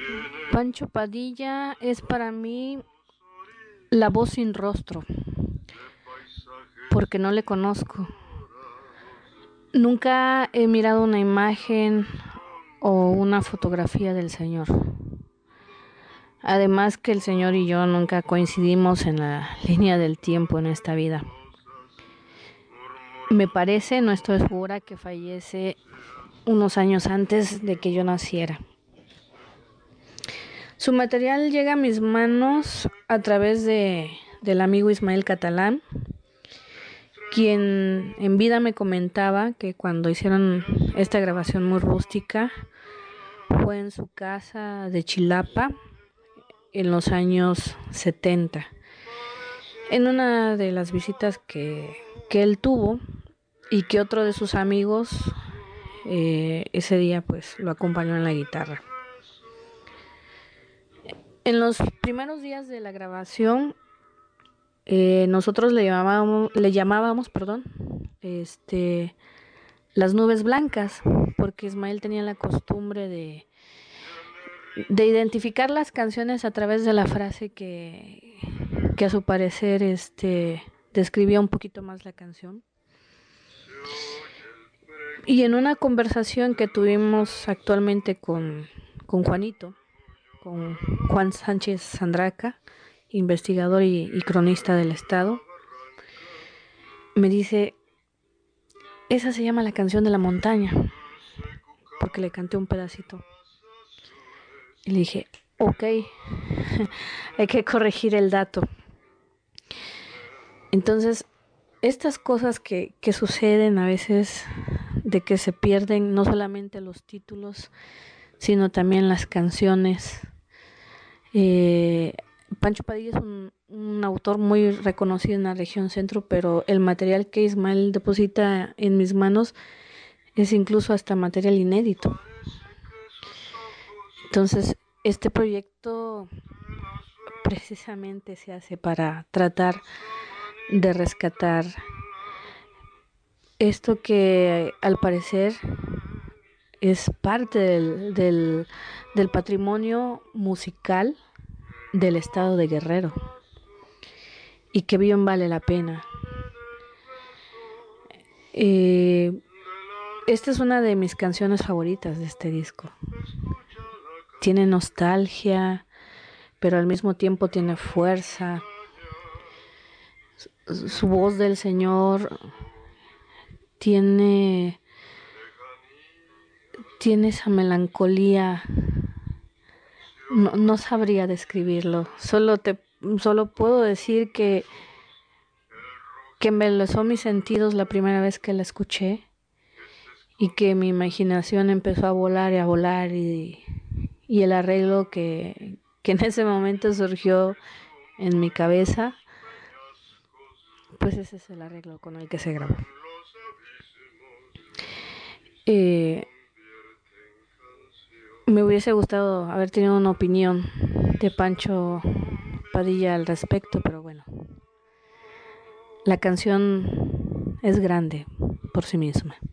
Pancho Padilla es para mí la voz sin rostro, porque no le conozco. Nunca he mirado una imagen o una fotografía del Señor. Además que el Señor y yo nunca coincidimos en la línea del tiempo en esta vida. Me parece, no estoy segura, que fallece unos años antes de que yo naciera. Su material llega a mis manos a través del amigo Ismael Catalán, quien en vida me comentaba que cuando hicieron esta grabación muy rústica fue en su casa de Chilapa en los años 70. En una de las visitas que él tuvo y que otro de sus amigos ese día pues lo acompañó en la guitarra. En los primeros días de la grabación nosotros le llamábamos las nubes blancas, porque Ismael tenía la costumbre de identificar las canciones a través de la frase que a su parecer describía un poquito más la canción. Y en una conversación que tuvimos actualmente con Juanito, con Juan Sánchez Sandraca, investigador y cronista del Estado, me dice: esa se llama La canción de la montaña, porque le canté un pedacito. Y le dije: ok, hay que corregir el dato. Entonces, estas cosas que suceden a veces, de que se pierden no solamente los títulos, sino también las canciones. Pancho Padilla es un autor muy reconocido en la región centro, pero el material que Ismael deposita en mis manos es incluso hasta material inédito. Entonces, este proyecto precisamente se hace para tratar de rescatar esto que al parecer es parte del patrimonio musical del estado de Guerrero, y que bien vale la pena. Esta es una de mis canciones favoritas de este disco. Tiene nostalgia, pero al mismo tiempo tiene fuerza. Su voz del Señor tiene esa melancolía. No sabría describirlo. Solo puedo decir que me embelesó mis sentidos la primera vez que la escuché, y que mi imaginación empezó a volar y el arreglo que en ese momento surgió en mi cabeza, pues ese es el arreglo con el que se grabó. Me hubiese gustado haber tenido una opinión de Pancho Padilla al respecto, pero bueno, la canción es grande por sí misma.